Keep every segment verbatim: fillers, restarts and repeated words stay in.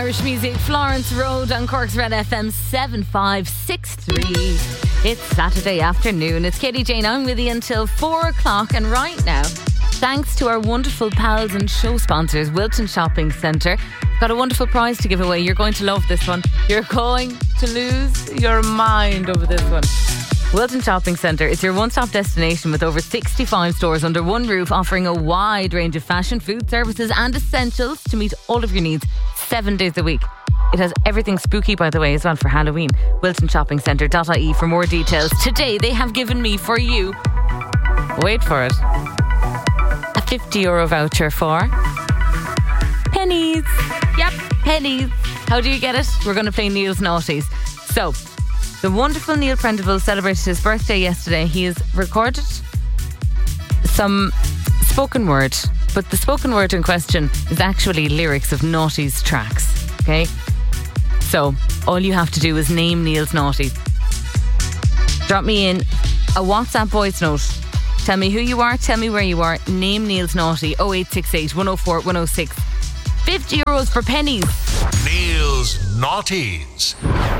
Irish music, Florence Road on Cork's Red F M seven five six three. It's Saturday afternoon. It's Katie Jane. I'm with you until four o'clock. And right now, thanks to our wonderful pals and show sponsors, Wilton Shopping Centre, got a wonderful prize to give away. You're going to love this one. You're going to lose your mind over this one. Wilton Shopping Centre is your one-stop destination with over sixty-five stores under one roof, offering a wide range of fashion, food, services and essentials to meet all of your needs seven days a week. It has everything spooky, by the way, as well for Halloween. wilton shopping centre dot I E for more details. Today they have given me for you, wait for it, a fifty euro voucher for pennies. Yep, pennies. How do you get it? We're going to play Neil's Naughties. So, the wonderful Neil Prendeville celebrated his birthday yesterday. He has recorded some spoken word, but the spoken word in question is actually lyrics of Naughties tracks. Okay? So, all you have to do is name Neil's Naughties. Drop me in a WhatsApp voice note. Tell me who you are, tell me where you are, name Neil's Naughty. oh eight six eight, one oh four, one oh six. fifty euros for pennies. Neil's Naughties.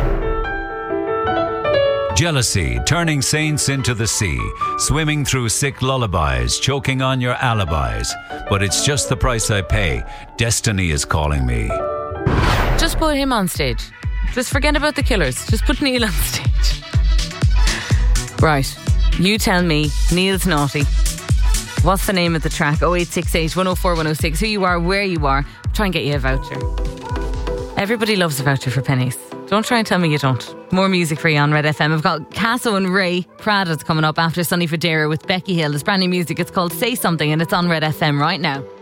Jealousy, turning saints into the sea, swimming through sick lullabies, choking on your alibis. But it's just the price I pay. Destiny is calling me. Just put him on stage. Just forget about the Killers. Just put Neil on stage. Right. You tell me, Neil's Naughty. What's the name of the track? oh eight six eight, one oh four, one oh six. Who you are, where you are. Try and get you a voucher. Everybody loves a voucher for pennies. Don't try and tell me you don't. More music for you on Red F M. I've got Casso and Ray Prada's coming up after Sonny Fodera with Becky Hill. It's brand new music. It's called Say Something and it's on Red F M right now.